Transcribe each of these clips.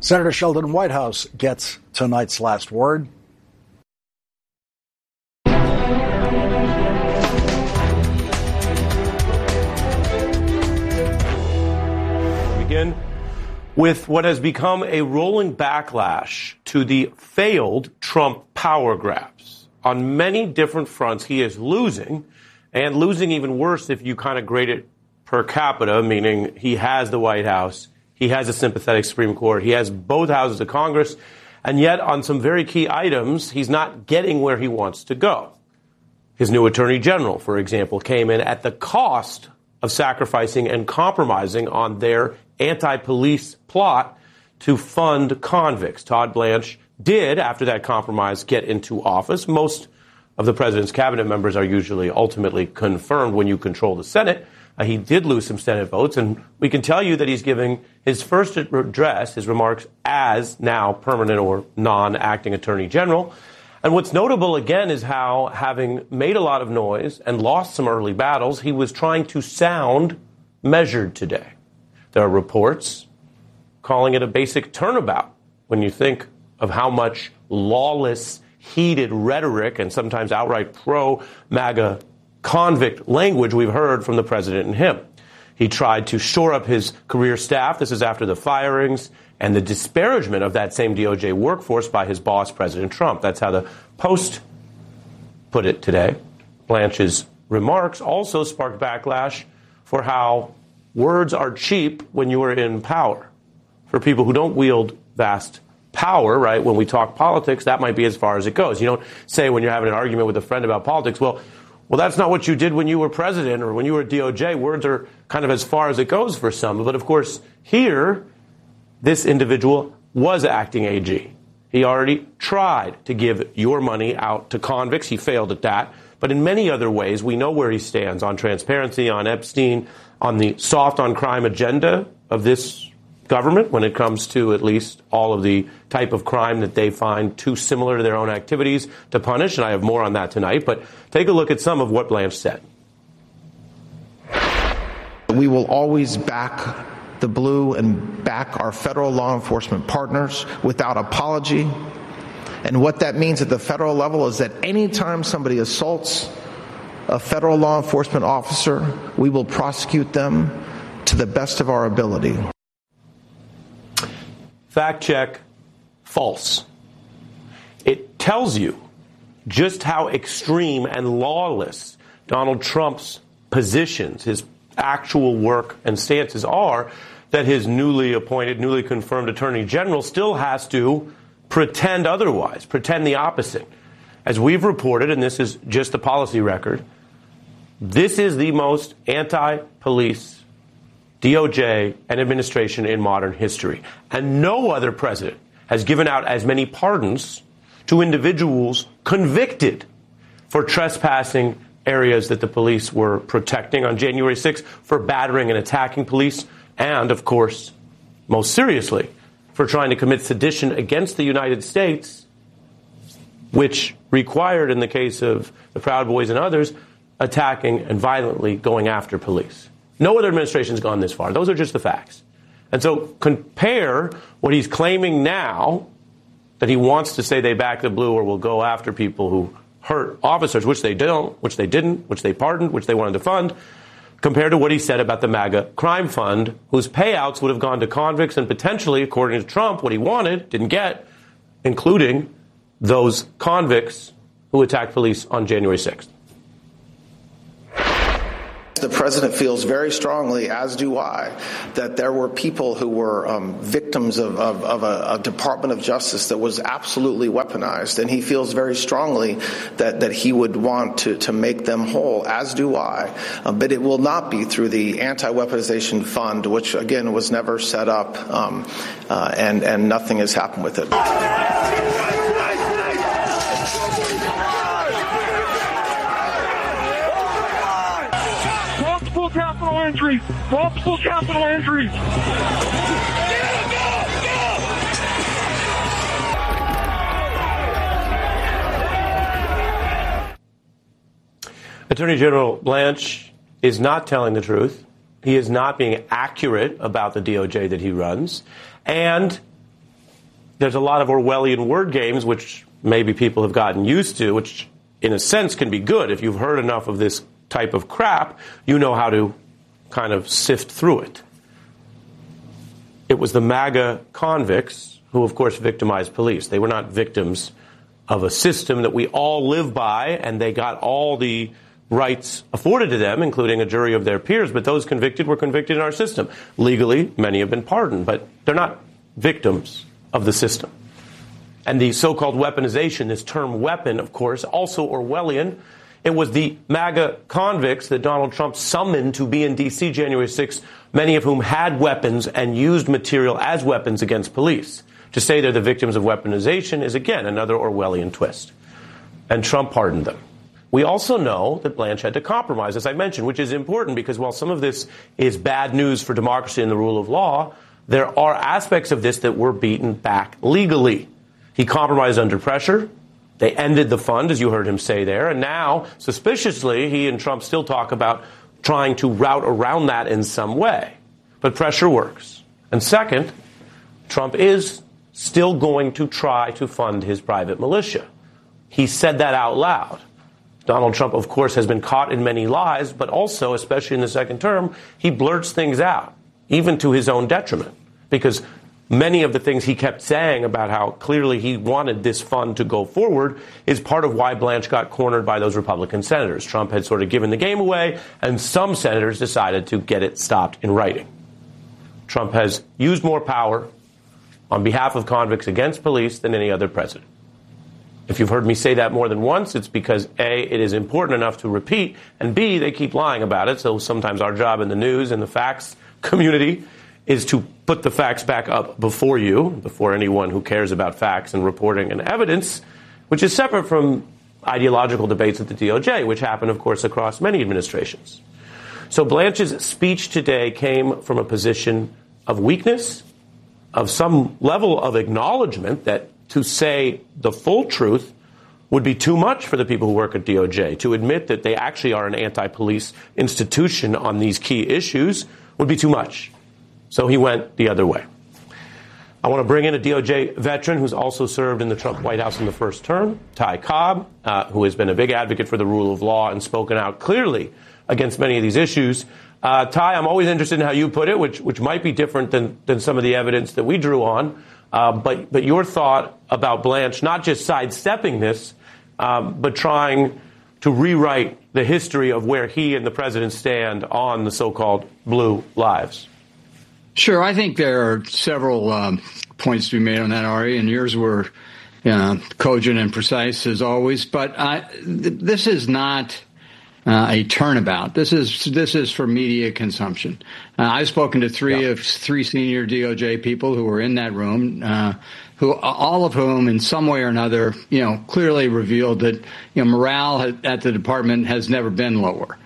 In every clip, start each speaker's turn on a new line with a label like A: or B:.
A: Senator Sheldon Whitehouse gets tonight's last word.
B: Begin with what has become a rolling backlash to the failed Trump power grabs. On many different fronts, he is losing, and losing even worse if you kind of grade it per capita, meaning he has the White House, he has a sympathetic Supreme Court, he has both houses of Congress, and yet on some very key items, he's not getting where he wants to go. His new attorney general, for example, came in at the cost of sacrificing and compromising on their anti-police plot to fund convicts. Todd Blanche did, after that compromise, get into office. Most of the president's cabinet members are usually ultimately confirmed when you control the Senate. He did lose some Senate votes, and we can tell you that he's giving his first address, his remarks, as now permanent or non-acting attorney general. And what's notable, again, is how, having made a lot of noise and lost some early battles, he was trying to sound measured today. There are reports calling it a basic turnabout when you think of how much lawless, heated rhetoric and sometimes outright pro-MAGA convict language we've heard from the president and him. He tried to shore up his career staff. This is after the firings and the disparagement of that same DOJ workforce by his boss, President Trump. That's how the Post put it today. Blanche's remarks also sparked backlash for how words are cheap when you are in power. For people who don't wield vast power, right, when we talk politics, that might be as far as it goes. You don't say when you're having an argument with a friend about politics, well, that's not what you did when you were president or when you were at DOJ. Words are kind of as far as it goes for some. But, of course, here, this individual was acting AG. He already tried to give your money out to convicts. He failed at that. But in many other ways, we know where he stands on transparency, on Epstein, on the soft on crime agenda of this government when it comes to at least all of the type of crime that they find too similar to their own activities to punish. And I have more on that tonight. But take a look at some of what Blanche said.
C: We will always back the blue and back our federal law enforcement partners without apology. And what that means at the federal level is that anytime somebody assaults a federal law enforcement officer, we will prosecute them to the best of our ability.
B: Fact check, false. It tells you just how extreme and lawless Donald Trump's positions, his actual work and stances are, that his newly appointed, newly confirmed attorney general still has to pretend otherwise, pretend the opposite. As we've reported, and this is just a policy record, this is the most anti-police DOJ and administration in modern history. And no other president has given out as many pardons to individuals convicted for trespassing areas that the police were protecting on January 6th, for battering and attacking police, and, of course, most seriously, for trying to commit sedition against the United States, which required, in the case of the Proud Boys and others, attacking and violently going after police. No other administration's gone this far. Those are just the facts. And so compare what he's claiming now, that he wants to say they back the blue or will go after people who hurt officers, which they don't, which they didn't, which they pardoned, which they wanted to fund, compared to what he said about the MAGA crime fund, whose payouts would have gone to convicts and potentially, according to Trump, what he wanted, didn't get, including those convicts who attacked police on January 6th.
C: The president feels very strongly, as do I, that there were people who were victims of a Department of Justice that was absolutely weaponized, and he feels very strongly that he would want to make them whole, as do I. But it will not be through the anti-weaponization fund, which, again, was never set up, and nothing has happened with it.
D: Capital injuries! Multiple capital injuries!
B: Attorney General Blanche is not telling the truth. He is not being accurate about the DOJ that he runs. And there's a lot of Orwellian word games, which maybe people have gotten used to, which in a sense can be good. If you've heard enough of this type of crap, you know how to kind of sift through it. It was the MAGA convicts who, of course, victimized police. They were not victims of a system that we all live by, and they got all the rights afforded to them, including a jury of their peers. But those convicted were convicted in our system. Legally, many have been pardoned, but they're not victims of the system. And the so-called weaponization, this term weapon, of course, also Orwellian. It was the MAGA convicts that Donald Trump summoned to be in D.C. January 6th, many of whom had weapons and used material as weapons against police. To say they're the victims of weaponization is, again, another Orwellian twist. And Trump pardoned them. We also know that Blanche had to compromise, as I mentioned, which is important because while some of this is bad news for democracy and the rule of law, there are aspects of this that were beaten back legally. He compromised under pressure. They ended the fund, as you heard him say there. And now, suspiciously, he and Trump still talk about trying to route around that in some way. But pressure works. And second, Trump is still going to try to fund his private militia. He said that out loud. Donald Trump, of course, has been caught in many lies, but also, especially in the second term, he blurts things out, even to his own detriment, because many of the things he kept saying about how clearly he wanted this fund to go forward is part of why Blanche got cornered by those Republican senators. Trump had sort of given the game away, and some senators decided to get it stopped in writing. Trump has used more power on behalf of convicts against police than any other president. If you've heard me say that more than once, it's because, A, it is important enough to repeat, and B, they keep lying about it. So sometimes our job in the news and the facts community is to put the facts back up before you, before anyone who cares about facts and reporting and evidence, which is separate from ideological debates at the DOJ, which happen, of course, across many administrations. So Blanche's speech today came from a position of weakness, of some level of acknowledgement that to say the full truth would be too much for the people who work at DOJ. To admit that they actually are an anti-police institution on these key issues would be too much. So he went the other way. I want to bring in a DOJ veteran who's also served in the Trump White House in the first term, Ty Cobb, who has been a big advocate for the rule of law and spoken out clearly against many of these issues. Ty, I'm always interested in how you put it, which might be different than some of the evidence that we drew on. But your thought about Blanche, not just sidestepping this, but trying to rewrite the history of where he and the president stand on the so-called blue lives.
E: Sure. I think there are several points to be made on that, Ari, and yours were cogent and precise as always. But this is not a turnabout. This is for media consumption. I've spoken to three senior DOJ people who were in that room, who all of whom, in some way or another, clearly revealed that morale at the department has never been lower.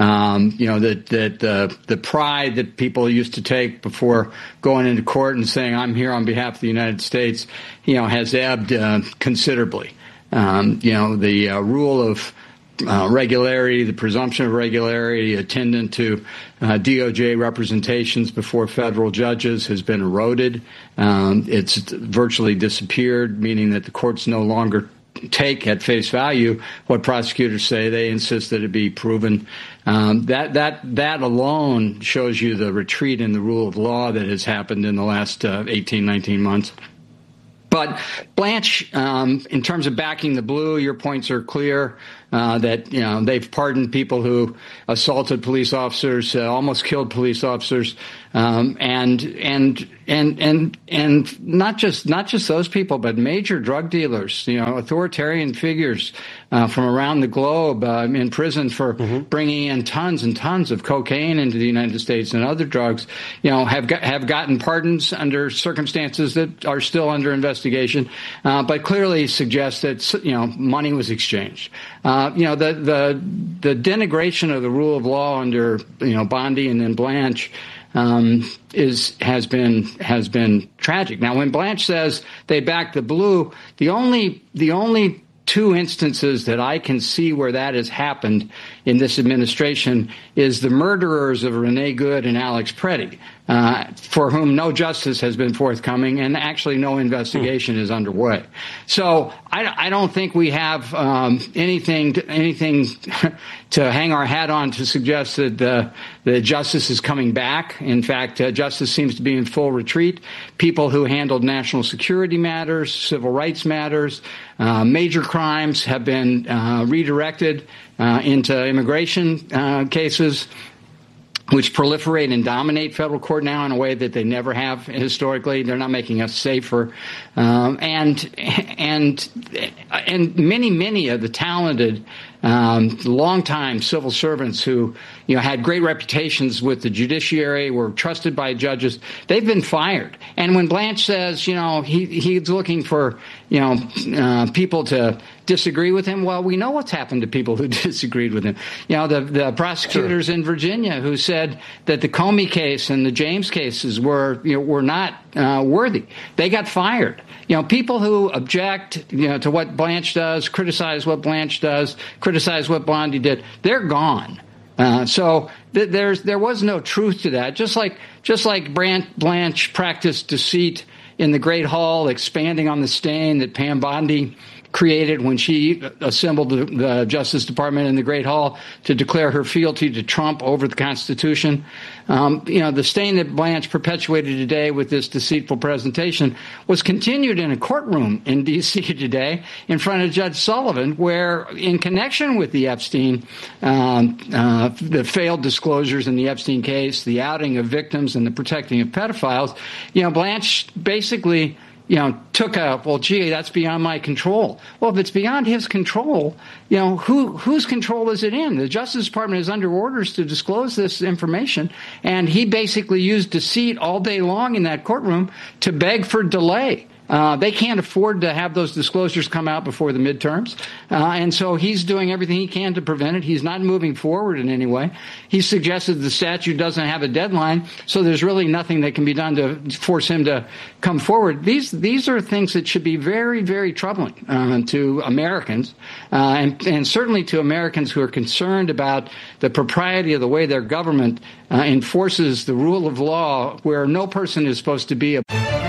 E: That the pride that people used to take before going into court and saying, I'm here on behalf of the United States, has ebbed considerably. The rule of regularity, the presumption of regularity attendant to DOJ representations before federal judges has been eroded. It's virtually disappeared, meaning that the courts no longer take at face value what prosecutors say. They insist that it be proven. That alone shows you the retreat in the rule of law that has happened in the last 18, 19 months. But Blanche, in terms of backing the blue, your points are clear. That they've pardoned people who assaulted police officers, almost killed police officers, and not just those people, but major drug dealers, authoritarian figures from around the globe in prison for bringing in tons and tons of cocaine into the United States and other drugs, have gotten pardons under circumstances that are still under investigation, but clearly suggest that money was exchanged. The denigration of the rule of law under Bondi and then Blanche has been tragic. Now, when Blanche says they back the blue, the only two instances that I can see where that has happened in this administration is the murderers of Renee Good and Alex Preddy. for whom no justice has been forthcoming, and actually no investigation is underway. So I don't think we have anything to hang our hat on to suggest that the justice is coming back. In fact, justice seems to be in full retreat. People who handled national security matters, civil rights matters, major crimes have been redirected into immigration cases, which proliferate and dominate federal court now in a way that they never have historically. They're not making us safer, and many of the talented, longtime civil servants who had great reputations with the judiciary, were trusted by judges, they've been fired. And when Blanche says he's looking for people to disagree with him, well, we know what's happened to people who disagreed with him. The prosecutors in Virginia who said that the Comey case and the James cases were not worthy, they got fired. People who object to what Blanche does, criticize what Blanche does, criticize what Bondi did, they're gone. So there was no truth to that. Just like Blanche practiced deceit in the Great Hall, expanding on the stain that Pam Bondi created when she assembled the Justice Department in the Great Hall to declare her fealty to Trump over the Constitution. The stain that Blanche perpetuated today with this deceitful presentation was continued in a courtroom in D.C. today in front of Judge Sullivan, where in connection with the Epstein, the failed disclosures in the Epstein case, the outing of victims and the protecting of pedophiles, Blanche basically took that's beyond my control. Well, if it's beyond his control, whose control is it in? The Justice Department is under orders to disclose this information, and he basically used deceit all day long in that courtroom to beg for delay. They can't afford to have those disclosures come out before the midterms. And so he's doing everything he can to prevent it. He's not moving forward in any way. He suggested the statute doesn't have a deadline, so there's really nothing that can be done to force him to come forward. These are things that should be very, very troubling to Americans, and certainly to Americans who are concerned about the propriety of the way their government enforces the rule of law, where no person is supposed to be a